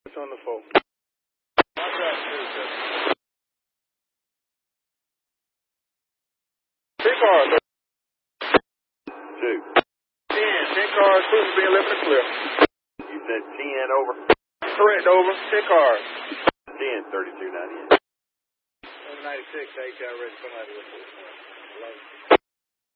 On the phone. 3 cars. 2. 10 cars, Cruiser being left in the clear. You said 10 over? Correct, over. 10 cars. 10, 3298. 96, 8 ready to come out of this.